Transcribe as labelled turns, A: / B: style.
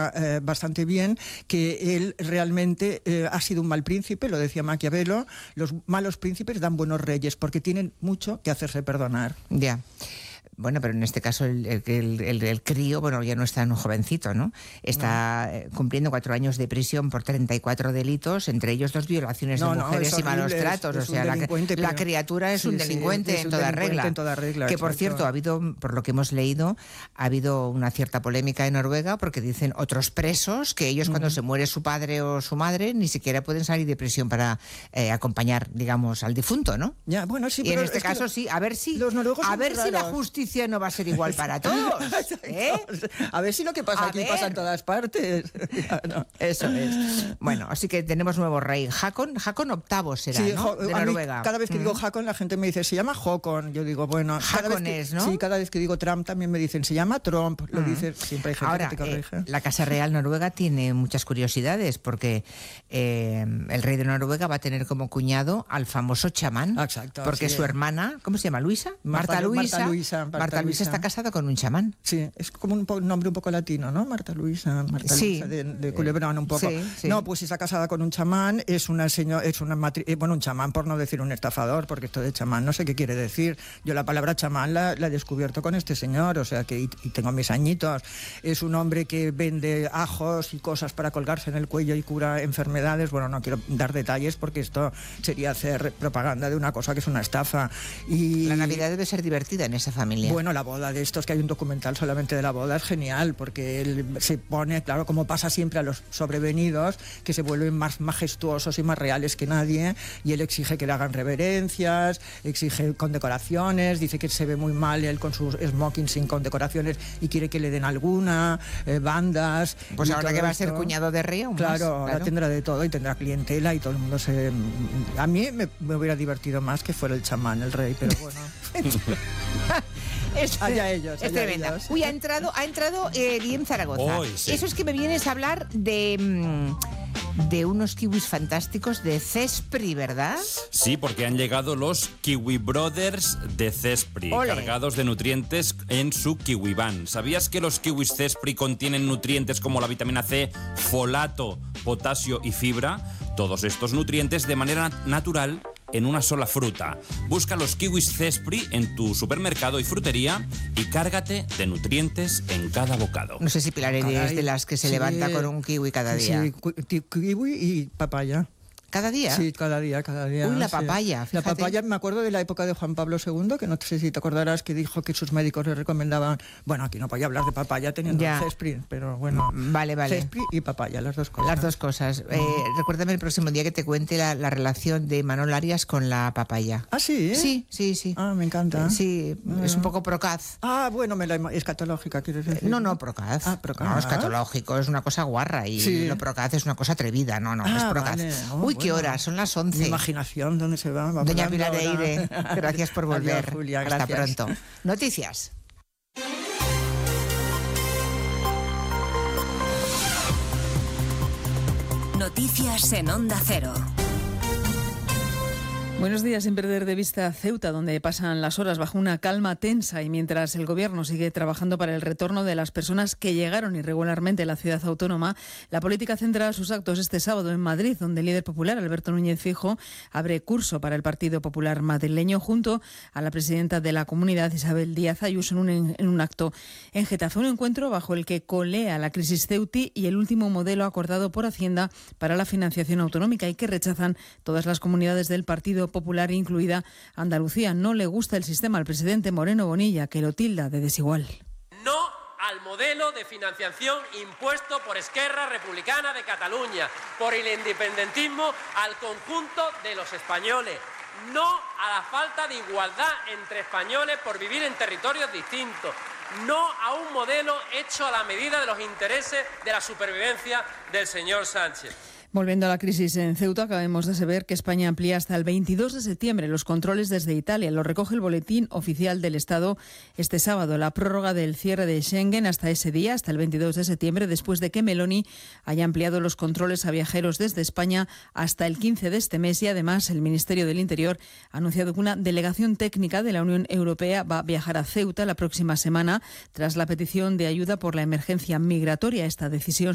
A: explica bastante bien que él realmente ha sido un mal príncipe, lo decía Maquiavelo, los malos príncipes dan buenos reyes porque tienen mucho que hacerse perdonar.
B: Ya. Bueno, pero en este caso el crío, bueno, ya no es tan jovencito, ¿no? Está cumpliendo 4 años de prisión por 34 delitos, entre ellos 2 violaciones de mujeres y malos tratos. O sea, la criatura es un delincuente en toda regla. Que, por cierto, ha habido, por lo que hemos leído, ha habido una cierta polémica en Noruega porque dicen otros presos que ellos cuando se muere su padre o su madre ni siquiera pueden salir de prisión para acompañar, digamos, al difunto, ¿no?
A: Ya, bueno, sí,
B: y en este caso sí, a ver si la justicia no va a ser igual para todos.
A: A ver si lo que pasa aquí pasa en todas partes.
B: No. Eso es. Bueno, así que tenemos nuevo rey. Hakon VIII será,
A: sí,
B: ¿no? De Noruega.
A: Cada vez que digo Hakon, la gente me dice, se llama Håkon. Yo digo, bueno...
B: Hakon es, ¿no?
A: Sí, cada vez que digo Trump también me dicen, se llama Trump. Lo dice, siempre hay gente
B: ahora,
A: que te corrige.
B: La Casa Real Noruega tiene muchas curiosidades porque el rey de Noruega va a tener como cuñado al famoso chamán.
A: Exacto.
B: Porque su hermana, ¿cómo se llama? ¿Luisa? Marta Luisa está casada con un chamán.
A: Sí, es como un nombre un poco latino, ¿no? Marta Luisa de Culebrón un poco.
B: Sí.
A: No, pues está casada con un chamán, es un chamán, por no decir un estafador, porque esto de chamán no sé qué quiere decir. Yo la palabra chamán la he descubierto con este señor, o sea que y tengo mis añitos. Es un hombre que vende ajos y cosas para colgarse en el cuello y cura enfermedades. Bueno, no quiero dar detalles porque esto sería hacer propaganda de una cosa que es una estafa. Y
B: la Navidad debe ser divertida en esa familia.
A: Bueno, la boda de estos, que hay un documental solamente de la boda, es genial, porque él se pone, claro, como pasa siempre a los sobrevenidos, que se vuelven más majestuosos y más reales que nadie, y él exige que le hagan reverencias, exige condecoraciones, dice que se ve muy mal él con sus smoking sin condecoraciones y quiere que le den alguna, bandas.
B: Pues ahora que va a ser cuñado de rey,
A: claro, ahora tendrá de todo y tendrá clientela y todo el mundo se... A mí me hubiera divertido más que fuera el chamán, el rey, pero bueno... Allá ellos.
B: Es tremenda.
A: Ellos.
B: Uy, ha entrado Guillem Zaragoza.
C: Sí.
B: Eso es que me vienes a hablar de unos kiwis fantásticos de Cespri, ¿verdad?
C: Sí, porque han llegado los Kiwi Brothers de Cespri, cargados de nutrientes en su Kiwi Van. ¿Sabías que los kiwis Cespri contienen nutrientes como la vitamina C, folato, potasio y fibra? Todos estos nutrientes de manera natural en una sola fruta. Busca los kiwis Cespri en tu supermercado y frutería y cárgate de nutrientes en cada bocado.
B: No sé si Pilar es de las que se levanta con un kiwi cada día.
A: Sí, kiwi y papaya.
B: ¿Cada día?
A: Sí, cada día.
B: Uy, la papaya, fíjate.
A: La papaya, me acuerdo de la época de Juan Pablo II, que no sé si te acordarás, que dijo que sus médicos le recomendaban... Bueno, aquí no podía hablar de papaya teniendo Cespri, pero bueno...
B: Vale.
A: Cespri y papaya, las dos cosas.
B: Las dos cosas. Recuérdame el próximo día que te cuente la relación de Manol Arias con la papaya.
A: ¿Ah, sí?
B: Sí.
A: Ah, me encanta.
B: Sí, es un poco procaz.
A: Ah, bueno, escatológica, ¿quieres decir?
B: No, procaz.
A: Ah, procaz.
B: No, escatológico, es una cosa guarra y lo procaz es una cosa atrevida. No, es procaz.
A: Vale.
B: Uy, qué hora, son las 11.
A: Mi imaginación, ¿dónde se va?
B: Doña Pilar Eire, gracias por volver.
A: Adiós, Julia,
B: hasta
A: gracias.
B: pronto. Noticias.
D: Noticias en Onda Cero.
E: Buenos días. Sin perder de vista Ceuta, donde pasan las horas bajo una calma tensa y mientras el gobierno sigue trabajando para el retorno de las personas que llegaron irregularmente a la ciudad autónoma, la política centra sus actos este sábado en Madrid, donde el líder popular Alberto Núñez Feijóo abre curso para el Partido Popular madrileño junto a la presidenta de la comunidad, Isabel Díaz Ayuso, en un acto en Getafe. Un encuentro bajo el que colea la crisis ceuti y el último modelo acordado por Hacienda para la financiación autonómica y que rechazan todas las comunidades del Partido Popular, incluida Andalucía. No le gusta el sistema al presidente Moreno Bonilla, que lo tilda de desigual.
F: No al modelo de financiación impuesto por Esquerra Republicana de Cataluña, por el independentismo al conjunto de los españoles. No a la falta de igualdad entre españoles por vivir en territorios distintos. No a un modelo hecho a la medida de los intereses de la supervivencia del señor Sánchez.
E: Volviendo a la crisis en Ceuta, acabamos de saber que España amplía hasta el 22 de septiembre los controles desde Italia. Lo recoge el Boletín Oficial del Estado este sábado. La prórroga del cierre de Schengen hasta ese día, hasta el 22 de septiembre, después de que Meloni haya ampliado los controles a viajeros desde España hasta el 15 de este mes. Y además, el Ministerio del Interior ha anunciado que una delegación técnica de la Unión Europea va a viajar a Ceuta la próxima semana tras la petición de ayuda por la emergencia migratoria. Esta decisión